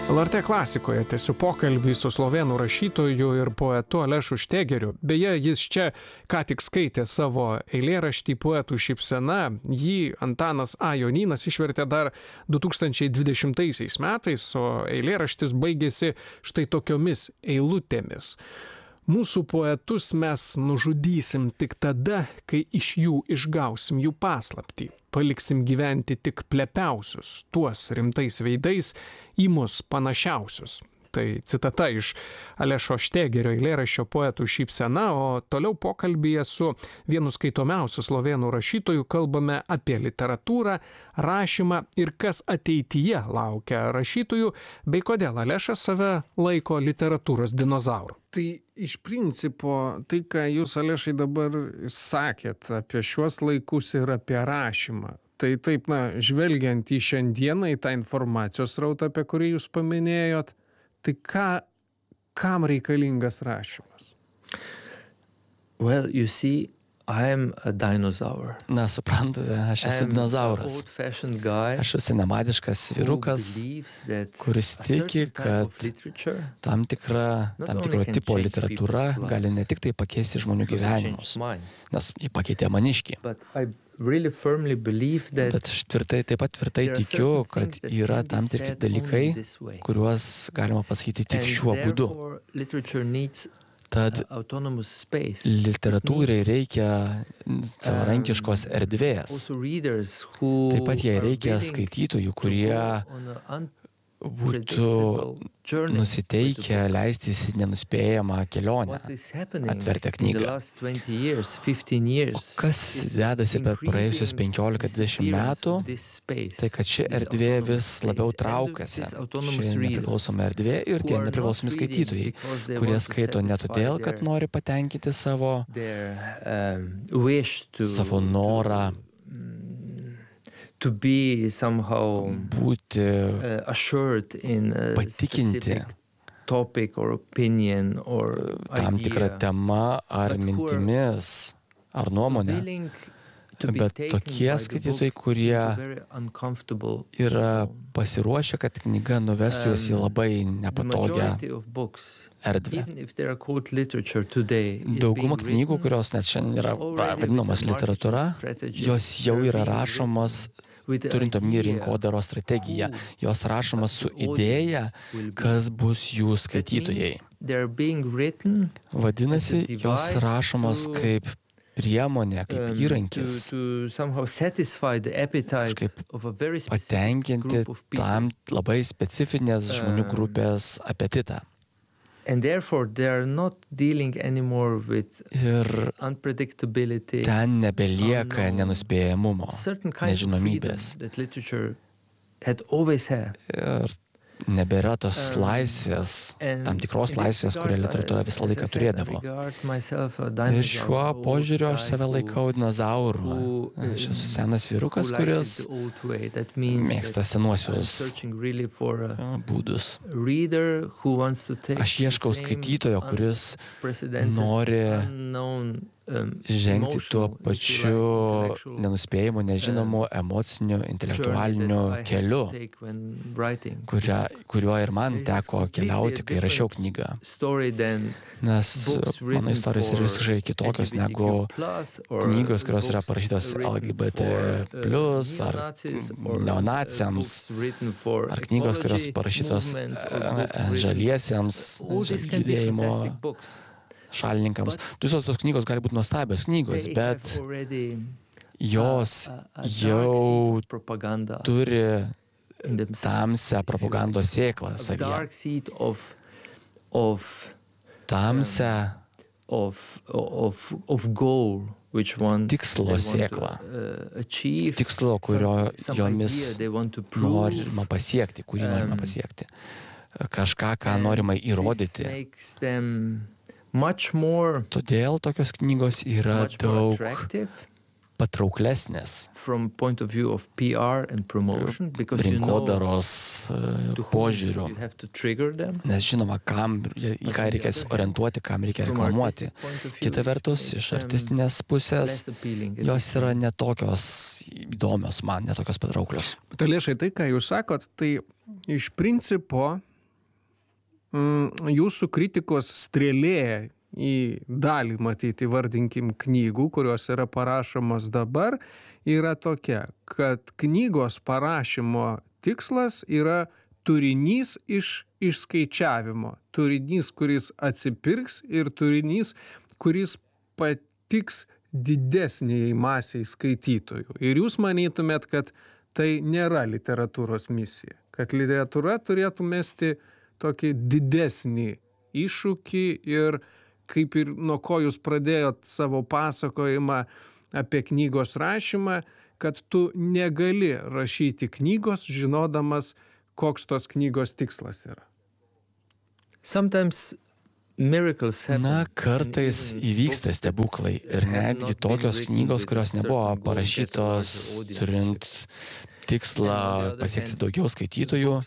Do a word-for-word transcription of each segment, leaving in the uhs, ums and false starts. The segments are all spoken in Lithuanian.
L R T klasikoje tęsiu pokalbį su slovėnų rašytoju ir poetu Alešu Štegeriu. Beje, jis čia ką tik skaitė savo eilėraštį Poetų šypsena. Jį Antanas A. Jonynas išvertė dar du tūkstančiai dvidešimtaisiais metais, o eilėraštis baigėsi štai tokiomis eilutėmis. Mūsų poetus mes nužudysim tik tada, kai iš jų išgausim jų paslaptį. Paliksim gyventi tik plepiausius, tuos rimtais veidais į mus panašiausius. Tai citata iš Alešo Štegerio eilėraščio Poetų šypsena, o toliau pokalbyje su vienu skaitomiausių slovėnų rašytojų kalbame apie literatūrą, rašymą ir kas ateityje laukia rašytojų, bei kodėl Alešas save laiko literatūros dinozauru. Tai iš principo, tai ką jūs, Alešai, dabar sakėt apie šiuos laikus ir apie rašymą, tai taip, na, žvelgiant į šiandieną, į tą informacijos srautą, apie kurį jūs paminėjot, tai ką, kam reikalingas rašymas? Well, you see, I'm a dinosaur. Na, suprantate, aš esu dinozauras. Aš esu senamadiškas vyrukas, kuris tiki, kad tam tikra, tam tikro tipo literatūra gali ne tik tai pakeisti žmonių gyvenimus, nes jį pakeitė maniškį. Really firmly believe that Bet aš tvirtai, taip pat tvirtai tikiu, kad yra tam tikri dalykai, kuriuos galima pasakyti tik šiuo būdu. Tad literatūrai reikia savarankiškos erdvės. Taip pat jai reikia skaitytojų, kurie būtų nusiteikę leistis į nenuspėjamą kelionę, atvertę knygą. O kas dedasi per praėjusius penkiolika dvidešimt metų, tai kad ši erdvė vis labiau traukiasi. Ši nepriklausoma erdvė ir tie nepriklausomi skaitytojai, kurie skaito ne todėl, kad nori patenkinti savo, savo norą to be somehow būti uh, assured in a patikinti specific topic or opinion or tam tikrą idea, temą ar mintimis ar nuomonę. Bet tokie skaitytojai, kurie yra pasiruošę, kad knyga nuvestų juos į labai nepatogią erdvę. Dauguma knygų, kurios net šiandien yra vadinamos literatūra, jos jau yra rašomos turint omeny rinkodaros strategiją. Jos rašomos su idėja, kas bus jų skaitytojai. Vadinasi, jos rašomos kaip priemonė, kaip įrankis, kažkaip patenkinti tam labai specifinės žmonių grupės apetitą. Ir ten nebelieka nenuspėjamumo, nežinomybės. Ir nebėra tos laisvės, tam tikros laisvės, kurią literatūra visą laiką turėdavo. Ir šiuo požiūriu aš save laikau dinozauru. Aš esu senas vyrukas, kuris mėgsta senuosius būdus. Aš ieškau skaitytojo, kuris nori žengti tuo pačiu nenuspėjimu, nežinomu, emociniu, intelektualiniu keliu, kuria, kuriuo ir man teko keliauti, kai rašiau knygą. Nes mano istorijos yra visiškai kitokios negu knygos, kurios yra parašytos L G B T plus, ar neonaciams, ar knygos, kurios parašytos žaliesiems, judėjimo šalininkams. Visos tos knygos gali būti nuostabios knygos, bet jos jau turi tamsią propagandos sėklą savyje. Tamsią tikslo sėklą. Tikslo, kurio jomis norima pasiekti, kurį norima pasiekti. Kažką, ką norima įrodyti. Todėl tokios knygos yra daug patrauklesnės rinkodaros požiūriu. Nes žinoma, kam, į ką reikės orientuoti, kam reikia reklamuoti. Kita vertus, iš artistinės pusės, jos yra netokios įdomios man, netokios patrauklios. Bet Alešai, tai, ką jūs sakot, tai iš principo mm, jūsų kritikos strėlė į dalį, matyti, vardinkim, knygų, kurios yra parašomos dabar, yra tokia, kad knygos parašymo tikslas yra turinys iš išskaičiavimo, turinys, kuris atsipirks ir turinys, kuris patiks didesniai masiai skaitytojų. Ir jūs manytumėt, kad tai nėra literatūros misija, kad literatūra turėtų mesti tokį didesnį iššūkį ir kaip ir nuo ko jūs pradėjot savo pasakojimą apie knygos rašymą, kad tu negali rašyti knygos, žinodamas, koks tos knygos tikslas yra. Sometimes Na, kartais įvyksta stebuklai ir netgi tokios knygos, kurios nebuvo parašytos turint tikslą pasiekti daugiau skaitytojų,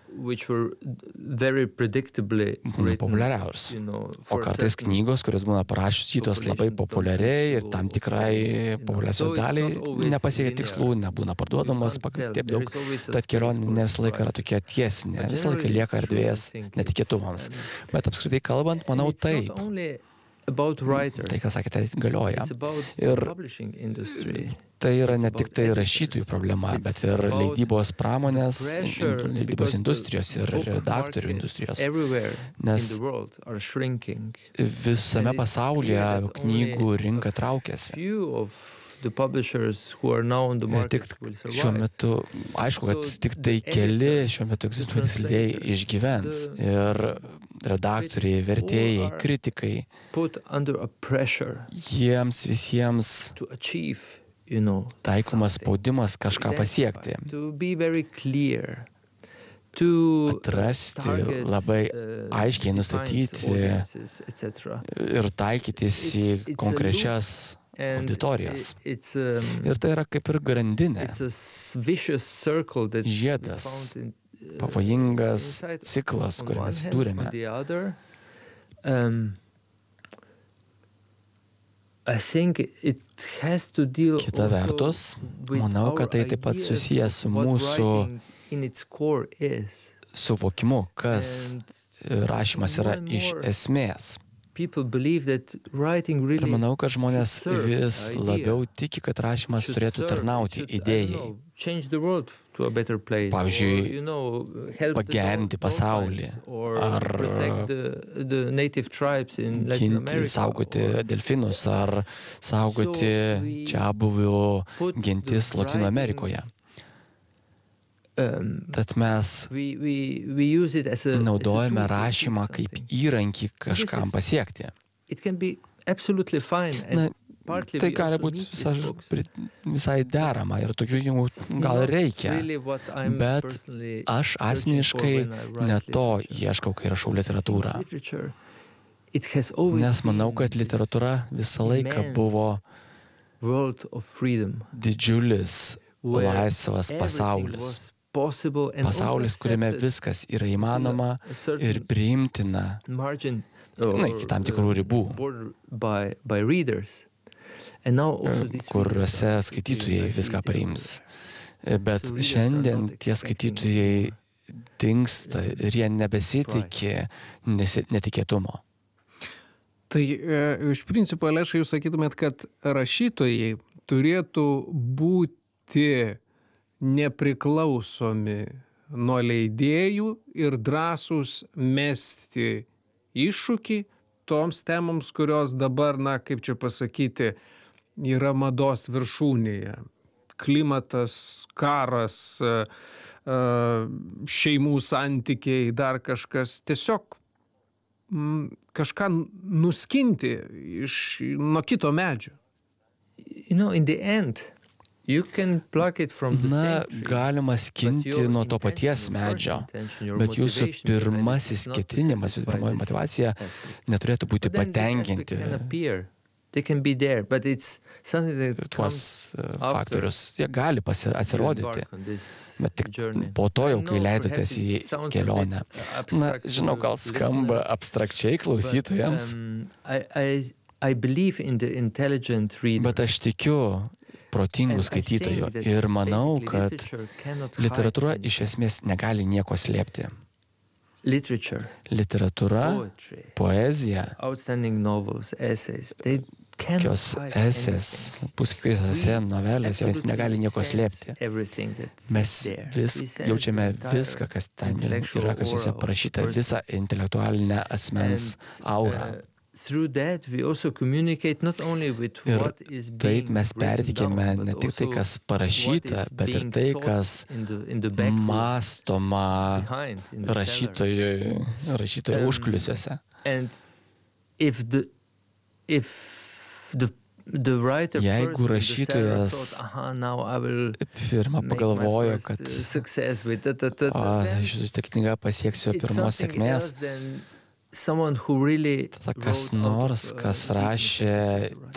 būna populiariaus. O kartais knygos, kurios būna parašytos labai populiariai ir tam tikrai populiacijos daliai nepasiekia tikslų, nebūna parduodamas taip daug. Tad kelionė ne visą laiką yra tokia tiesinė, visą laiką lieka erdvės netikėtumams. Bet apskritai kalbant, manau taip. Tai, ką sakėte, galioja. Ir tai yra ne tik tai rašytojų problema, bet ir leidybos pramonės, leidybos industrijos ir redaktorių industrijos. Nes visame pasaulyje knygų rinka traukiasi. Ir tik šiuo metu, aišku, kad tik tai keli šiuo metu egzistuojantys leidėjai išgyvens. Ir redaktoriai, vertėjai, kritikai, jiems visiems taikomas spaudimas kažką pasiekti. Atrasti, labai aiškiai nustatyti ir taikytis į konkrečias auditorijas. Ir tai yra kaip ir grandinė, žiedas, pavojingas ciklas, kuriame atsidūrėme. Kita vertus, manau, kad tai taip pat susijęs su mūsų suvokimu, kas rašymas yra iš esmės. Ir manau, kad žmonės vis labiau tiki, kad rašymas turėtų tarnauti idėjai. Pavyzdžiui, pagerinti pasaulį ar ginti, saugoti delfinus ar saugoti čiabuvių gentis Lotynų Amerikoje. Tad mes naudojame rašymą kaip įrankį kažkam pasiekti. Na, tai gali būti visa, visai derama ir tokių jų gal reikia, bet aš asmeniškai ne to ieškau, kai rašau literatūrą. Nes manau, kad literatūra visą laiką buvo didžiulis laisvas pasaulis. Pasaulis, kuriame viskas yra įmanoma ir priimtina, na, iki tam tikrų ribų, kuriuose skaitytojai viską priims. Bet šiandien tie skaitytojai dingsta ir jie nebesitikė netikėtumo. Tai iš principo, Alešai, jūs sakytumėt, kad rašytojai turėtų būti nepriklausomi nuo leidėjų ir drąsūs mesti iššūkį toms temoms, kurios dabar, na, kaip čia pasakyti, yra mados viršūnėje. Klimatas, karas, šeimų santykiai, dar kažkas. Tiesiog kažką nuskinti iš, nuo kito medžio. You know, in the end, Na, galima skinti nuo to paties medžio, bet jūsų pirmasis ketinimas, pirmoji motyvacija neturėtų būti patenkinti tuos faktorius. Jie gali atsirodyti, bet tik po to jau, kai leidotės į kelionę. Na, žinau, gal skamba abstrakčiai klausytojams, bet aš tikiu protingų skaitytojų ir manau, kad literatūra iš esmės negali nieko slėpti. literatūra, poezija, kokios esės, puskios esė, novelės, jos negali nieko slėpti. Mes vis, jaučiame viską, kas ten yra, kas juose parašyta, visą intelektualinę asmens aurą. Ir taip mes pertikime ne tik tai, kas parašyta, bet ir tai, kas mąstoma rašytojų, rašytojų užkulisiuose. Jeigu rašytojas pirmą pagalvojo, kad šitą knygą pasieksiu pirmos sėkmės, tada kas nors, kas rašė